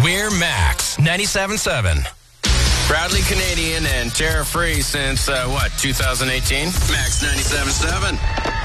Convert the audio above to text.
We're Max 97.7. Proudly Canadian and tariff-free since, 2018? Max 97.7.